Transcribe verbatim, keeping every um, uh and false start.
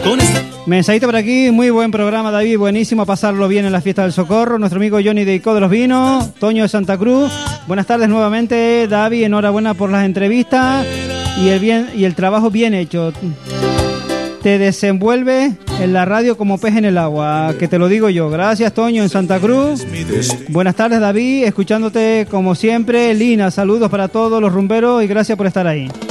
Mensajito por aquí, muy buen programa, David, buenísimo, pasarlo bien en la fiesta del Socorro. Nuestro amigo Johnny de Ico de los Vinos, Toño de Santa Cruz. Buenas tardes nuevamente, David, enhorabuena por las entrevistas y el bien y el trabajo bien hecho. Te desenvuelve en la radio como pez en el agua, que te lo digo yo. Gracias, Toño en Santa Cruz. Buenas tardes, David, escuchándote como siempre. Lina, saludos para todos los rumberos y gracias por estar ahí.